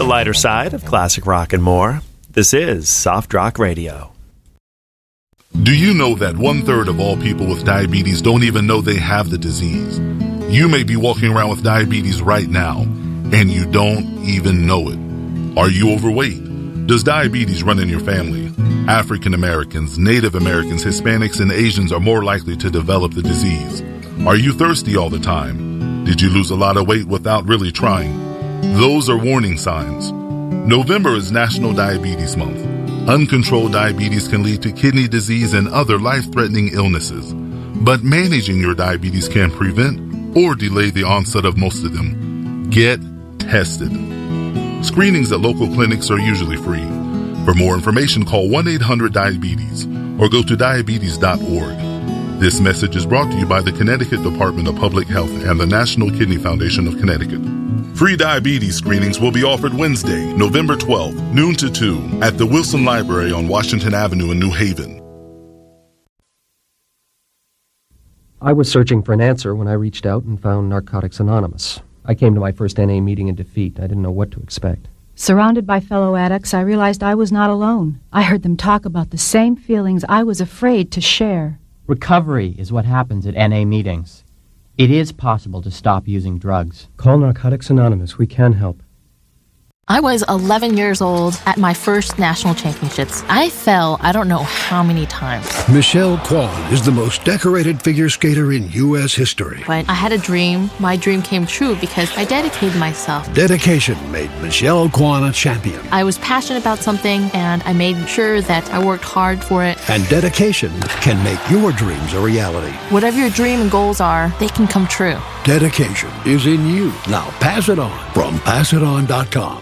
lighter side of classic rock and more. This is Soft Rock Radio. Do you know that 1/3 of all people with diabetes don't even know they have the disease? You may be walking around with diabetes right now, and you don't even know it. Are you overweight? Does diabetes run in your family? African Americans, Native Americans, Hispanics, and Asians are more likely to develop the disease. Are you thirsty all the time? Did you lose a lot of weight without really trying? Those are warning signs. November is National Diabetes Month. Uncontrolled diabetes can lead to kidney disease and other life-threatening illnesses. But managing your diabetes can prevent or delay the onset of most of them. Get tested. Screenings at local clinics are usually free. For more information, call 1-800-DIABETES or go to diabetes.org. This message is brought to you by the Connecticut Department of Public Health and the National Kidney Foundation of Connecticut. Free diabetes screenings will be offered Wednesday, November 12th, noon to 2, at the Wilson Library on Washington Avenue in New Haven. I was searching for an answer when I reached out and found Narcotics Anonymous. I came to my first NA meeting in defeat. I didn't know what to expect. Surrounded by fellow addicts, I realized I was not alone. I heard them talk about the same feelings I was afraid to share. Recovery is what happens at NA meetings. It is possible to stop using drugs. Call Narcotics Anonymous. We can help. I was 11 years old at my first national championships. I fell I don't know how many times. Michelle Kwan is the most decorated figure skater in U.S. history. But I had a dream. My dream came true because I dedicated myself. Dedication made Michelle Kwan a champion. I was passionate about something, and I made sure that I worked hard for it. And dedication can make your dreams a reality. Whatever your dream and goals are, they can come true. Dedication is in you. Now pass it on from passiton.com.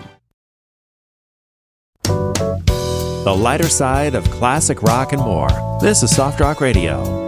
The lighter side of classic rock and more. This is Soft Rock Radio.